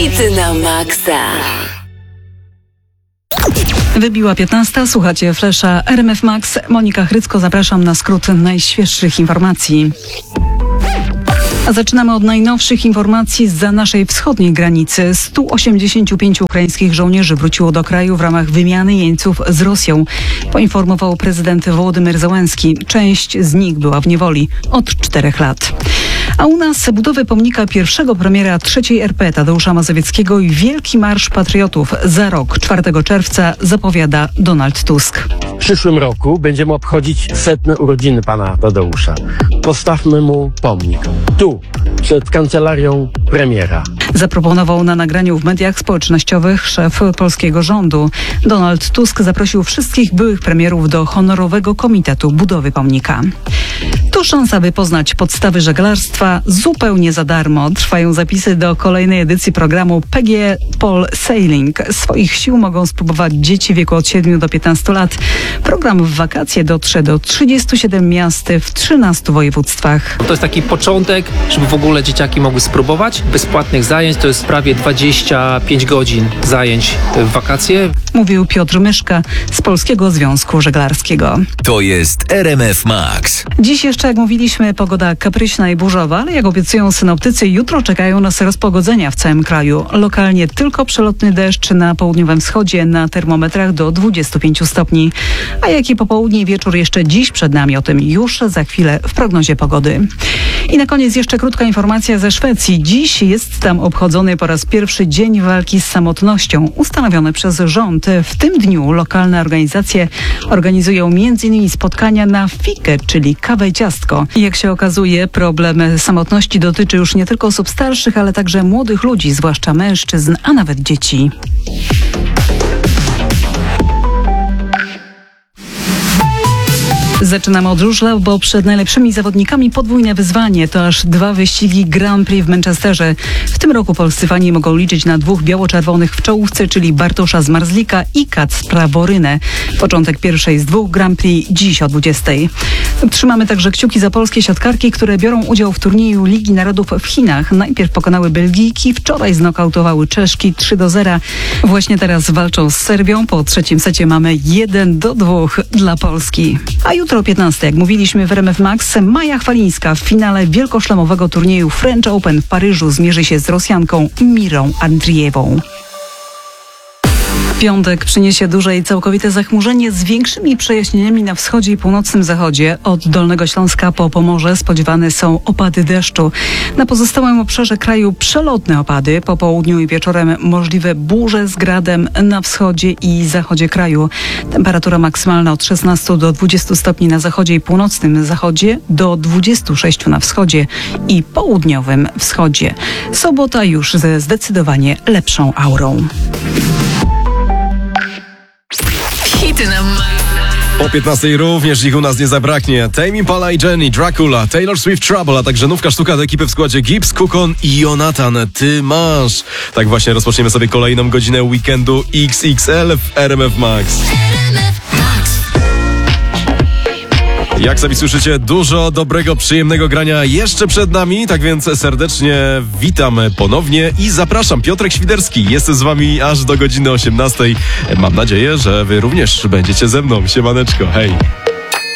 Hity na maksa. Wybiła 15, słuchacie Flesza RMF Max. Monika Chrycko, zapraszam na skrót najświeższych informacji. A zaczynamy od najnowszych informacji zza naszej wschodniej granicy. 185 ukraińskich żołnierzy wróciło do kraju w ramach wymiany jeńców z Rosją, poinformował prezydent Wołodymyr Zełenski. Część z nich była w niewoli od 4 lat. A u nas budowy pomnika pierwszego premiera III RP Tadeusza Mazowieckiego i Wielki Marsz Patriotów za rok, 4 czerwca, zapowiada Donald Tusk. W przyszłym roku będziemy obchodzić 100. urodziny pana Tadeusza. Postawmy mu pomnik. Tu, przed kancelarią premiera. Zaproponował na nagraniu w mediach społecznościowych szef polskiego rządu. Donald Tusk zaprosił wszystkich byłych premierów do honorowego komitetu budowy pomnika. To szansa, by poznać podstawy żeglarstwa zupełnie za darmo. Trwają zapisy do kolejnej edycji programu PGE Pole Sailing. Swoich sił mogą spróbować dzieci w wieku od 7 do 15 lat. Program w wakacje dotrze do 37 miast w 13 województwach. To jest taki początek, żeby w ogóle dzieciaki mogły spróbować bezpłatnych zajęć. To jest prawie 25 godzin zajęć w wakacje. Mówił Piotr Myszka z Polskiego Związku Żeglarskiego. To jest RMF Max. Dziś jeszcze, jak mówiliśmy, pogoda kapryśna i burzowa, ale jak obiecują synoptycy, jutro czekają nas rozpogodzenia w całym kraju. Lokalnie tylko przelotny deszcz na południowym wschodzie, na termometrach do 25 stopni. A jaki popołudnie i wieczór jeszcze dziś przed nami, o tym już za chwilę w prognozie pogody. I na koniec jeszcze krótka informacja ze Szwecji. Dziś jest tam obchodzony po raz pierwszy Dzień Walki z Samotnością, ustanowiony przez rząd. W tym dniu lokalne organizacje organizują m.in. spotkania na fikę, czyli kawę i ciastko. I jak się okazuje, problem samotności dotyczy już nie tylko osób starszych, ale także młodych ludzi, zwłaszcza mężczyzn, a nawet dzieci. Zaczynamy od żużla, bo przed najlepszymi zawodnikami podwójne wyzwanie. To aż 2 wyścigi Grand Prix w Manchesterze. W tym roku polscy fani mogą liczyć na 2 biało-czerwonych w czołówce, czyli Bartosza z Marzlika i Kacpra Borynę. Początek pierwszej z 2 Grand Prix dziś o 20. Trzymamy także kciuki za polskie siatkarki, które biorą udział w turnieju Ligi Narodów w Chinach. Najpierw pokonały Belgijki, wczoraj znokautowały Czeszki 3-0. Właśnie teraz walczą z Serbią. Po trzecim secie mamy 1-2 dla Polski. A jutro o 15, jak mówiliśmy w RMF Max, Maja Chwalińska w finale wielkoszlemowego turnieju French Open w Paryżu zmierzy się z Rosjanką Mirą Andriewą. Piątek przyniesie duże i całkowite zachmurzenie z większymi przejaśnieniami na wschodzie i północnym zachodzie. Od Dolnego Śląska po Pomorze spodziewane są opady deszczu. Na pozostałym obszarze kraju przelotne opady. Po południu i wieczorem możliwe burze z gradem na wschodzie i zachodzie kraju. Temperatura maksymalna od 16 do 20 stopni na zachodzie i północnym zachodzie, do 26 na wschodzie i południowym wschodzie. Sobota już ze zdecydowanie lepszą aurą. Hity na maksa. Po 15 również ich u nas nie zabraknie. Tame Impala i Jenny, Dracula, Taylor Swift Trouble, a także nówka sztuka do ekipy w składzie Gibbs, Kukon i Jonathan. Ty masz. Tak właśnie rozpoczniemy sobie kolejną godzinę weekendu XXL w RMF Max. Jak sami słyszycie, dużo dobrego, przyjemnego grania jeszcze przed nami, tak więc serdecznie witam ponownie i zapraszam. Piotrek Świderski jest z wami aż do godziny 18. Mam nadzieję, że wy również będziecie ze mną. Siemaneczko, hej.